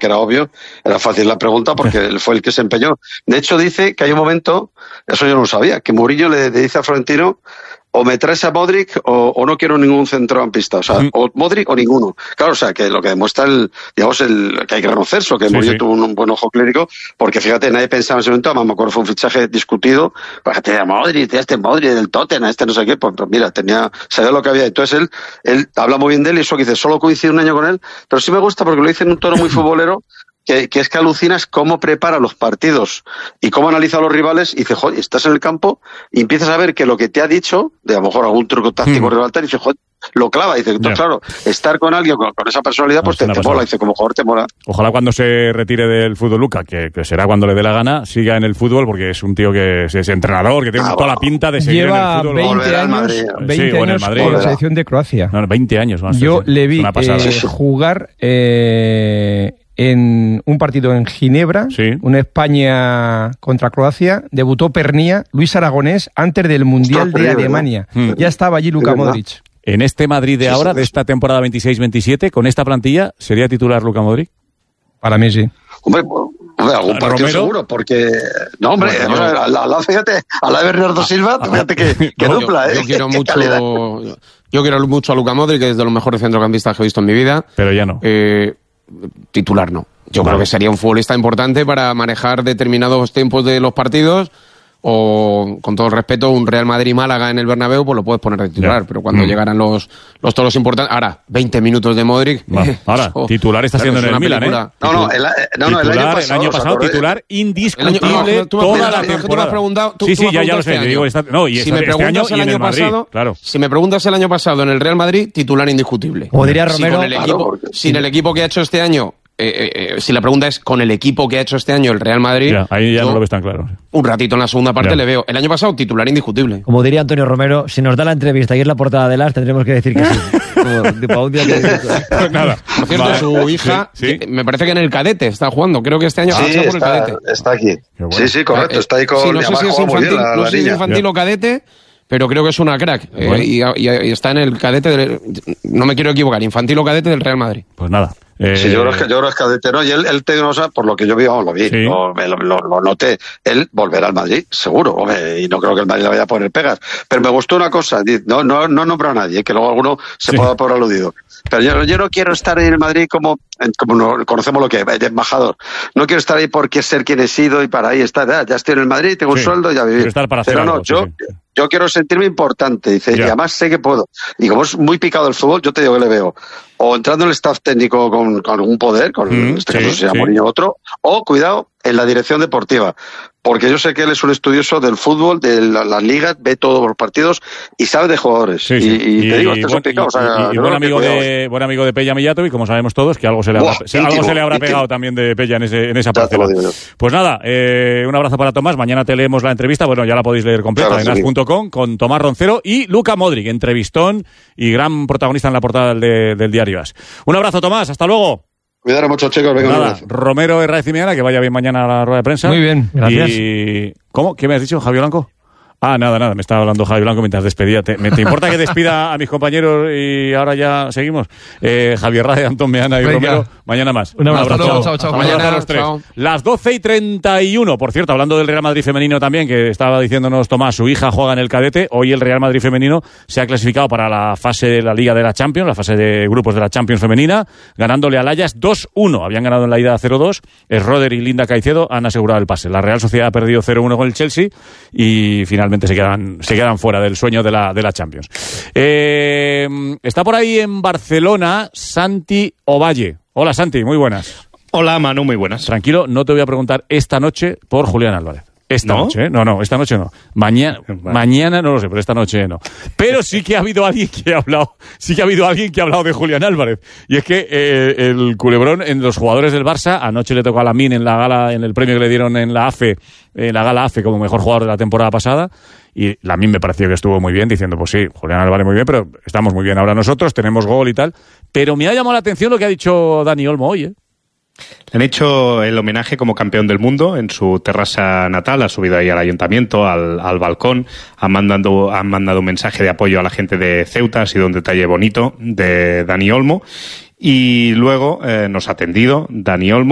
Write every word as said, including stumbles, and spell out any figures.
porque era obvio, era fácil la pregunta porque él fue el que se empeñó. De hecho, dice que hay un momento, eso yo no lo sabía, que Mourinho le, le dice a Florentino, o me traes a Modric o, o no quiero ningún centrocampista, o sea, mm. o Modric o ninguno. Claro, o sea, que lo que demuestra el, digamos, el, que hay que reconocerlo, que sí, Mourinho sí. tuvo un, un buen ojo clínico, porque fíjate, nadie pensaba en ese momento, además me acuerdo, fue un fichaje discutido, fíjate, a Modric, este Modric del Tottenham, este no sé qué, pues, pues mira, tenía, sabía lo que había. Entonces él, él habla muy bien de él y eso que dice, solo coincide un año con él, pero sí me gusta porque lo dice en un tono muy futbolero, Que, que es que alucinas cómo prepara los partidos y cómo analiza a los rivales y dice, joder, estás en el campo y empiezas a ver que lo que te ha dicho, de a lo mejor algún truco táctico mm. rival, y dice, joder, lo clava. Dice, entonces, yeah. claro, estar con alguien con, con esa personalidad, pues no, te, te mola. Dice, como jugador te mola. Ojalá cuando se retire del fútbol Luca, que, que será cuando le dé la gana, siga en el fútbol, porque es un tío que es, es entrenador, que tiene ah, toda bueno. la pinta de seguir Lleva en el fútbol. veinte años, veinte sí, años Madrid, con la selección de Croacia. No, no, veinte años. Más Yo le vi eh, jugar... Eh, en un partido en Ginebra, sí. una España contra Croacia, debutó Pernía, Luis Aragonés, antes del Mundial de Alemania. Mm. Ya estaba allí Luka Modric. En este Madrid de ahora, de esta temporada veintiséis veintisiete, con esta plantilla, ¿sería titular Luka Modric? Para mí sí. Hombre, hombre algún partido ¿Romero? Seguro, porque... No, hombre, bueno, no, al lado, fíjate, al lado de Bernardo Silva, fíjate que, que no, dupla, yo, ¿eh? Yo quiero mucho... Yo quiero mucho a Luka Modric, que es de los mejores centrocampistas que he visto en mi vida. Pero ya no. Eh... Titular no. Yo vale. creo que sería un futbolista importante para manejar determinados tiempos de los partidos, o, con todo el respeto, un Real Madrid-Málaga en el Bernabéu, pues lo puedes poner de titular, yeah. pero cuando mm. llegaran los, los toros importantes... Ahora, veinte minutos de Modric... Vale. Ahora, oh, titular está siendo en el Milan, ¿eh? No, no, el, no, no, titular, el año pasado, el año pasado titular indiscutible el año, no, tú toda la temporada. Tú me has preguntado... Tú, sí, sí, tú ya, ya lo sé. Este digo, está, no, y si está, me preguntas este el año, año Madrid, pasado... Claro. Si me preguntas el año pasado en el Real Madrid, titular indiscutible. Como diría Romero... Si con el equipo, claro, sin el equipo que ha hecho este año... Eh, eh, si la pregunta es con el equipo que ha hecho este año el Real Madrid, ya, ahí ya yo, no lo ves tan claro. Un ratito en la segunda parte ya. le veo. El año pasado titular indiscutible. Como diría Antonio Romero, si nos da la entrevista y es la portada de Las, tendremos que decir que sí. Como, un día que... Pues nada. Por cierto, vale. su hija, sí, sí. me parece que en el cadete está jugando. Creo que este año sí, ha pasado por está, el cadete. Está aquí. Bueno. Sí, sí, correcto. Eh, está ahí con sí, no sé si es infantil, la, no la sé si es infantil o cadete, pero creo que es una crack. Bueno. Eh, y, y, y está en el cadete, del, no me quiero equivocar, infantil o cadete del Real Madrid. Pues nada. Eh... Sí, yo creo que yo creo que es cadete, ¿no? Y él, él te, o sea, por lo que yo vi, vamos, lo vi, sí. lo, lo, lo, lo noté. Él volverá al Madrid, seguro, hombre, y no creo que el Madrid le vaya a poner pegas. Pero me gustó una cosa, no, no, no nombro a nadie, que luego alguno se sí. pueda por aludido. Pero yo, yo no quiero estar en el Madrid como, como no, conocemos lo que es, de embajador. No quiero estar ahí porque ser quien he sido y para ahí estar. Ya, ya estoy en el Madrid, tengo sí. un sueldo y ya vivir. Estar para hacer Pero algo, no, yo, sí. yo quiero sentirme importante, dice, ya. y además sé que puedo. Y como es muy picado el fútbol, yo te digo que le veo. O entrando en el staff técnico con, con algún poder, con mm, este caso sí, sea sí. Mourinho otro, o cuidado, en la dirección deportiva. Porque yo sé que él es un estudioso del fútbol, de las la ligas, ve todos los partidos y sabe de jugadores. Sí, sí. Y, y, y te digo, este buen, es picado. Y, o sea, y, y buen, amigo de, buen amigo de Pella Millato, y como sabemos todos, que algo se le habrá, Buah, se, íntimo, algo se le habrá pegado también de Pella en, ese, en esa parcela. Pues nada, eh, un abrazo para Tomás. Mañana te leemos la entrevista. Bueno, ya la podéis leer completa claro, en as punto com con Tomás Roncero y Luka Modric, entrevistón y gran protagonista en la portada del, del diario As. Un abrazo, Tomás. Hasta luego. Cuidado mucho, chicos. Venga, nada, Romero Herraiz y Miana, que vaya bien mañana a la rueda de prensa. Muy bien, gracias. Y... ¿Cómo? ¿Qué me has dicho, Javier Blanco? Ah, nada, nada, me estaba hablando Javi Blanco mientras despedía. ¿Te, ¿Te importa que despida a mis compañeros y ahora ya seguimos? Eh, Javier Ray, Antón Meana y Venga. Romero, mañana más. Un abrazo. Chao, chao, chao. Mañana a los tres. Chao. Las doce y treinta y uno. Por cierto, hablando del Real Madrid femenino también, que estaba diciéndonos Tomás, su hija juega en el cadete. Hoy el Real Madrid femenino se ha clasificado para la fase de la Liga de la Champions, la fase de grupos de la Champions femenina, ganándole al Ajax dos uno. Habían ganado en la ida cero dos. Schroeder y Linda Caicedo han asegurado el pase. La Real Sociedad ha perdido cero uno con el Chelsea y finalmente se quedan... se quedan fuera del sueño de la, de la Champions. Eh, está por ahí en Barcelona Santi Ovalle. Hola Santi, muy buenas. Hola Manu, muy buenas. Tranquilo, no te voy a preguntar esta noche por Julián Álvarez. Esta ¿No? noche, ¿eh? No, no, esta noche no. Mañana, vale. mañana no lo sé, pero esta noche no. Pero sí que ha habido alguien que ha hablado, sí que ha habido alguien que ha hablado de Julián Álvarez. Y es que eh, el culebrón en los jugadores del Barça, anoche le tocó a Lamine en la gala, en el premio que le dieron en la A F E, en la gala A F E como mejor jugador de la temporada pasada. Y Lamine me pareció que estuvo muy bien, diciendo, pues sí, Julián Álvarez muy bien, pero estamos muy bien ahora nosotros, tenemos gol y tal. Pero me ha llamado la atención lo que ha dicho Dani Olmo hoy, ¿eh? Le han hecho el homenaje como campeón del mundo en su terraza natal, ha subido ahí al ayuntamiento, al, al balcón, han mandado, han mandado un mensaje de apoyo a la gente de Ceuta, ha sido un detalle bonito de Dani Olmo, y luego eh, nos ha atendido Dani Olmo.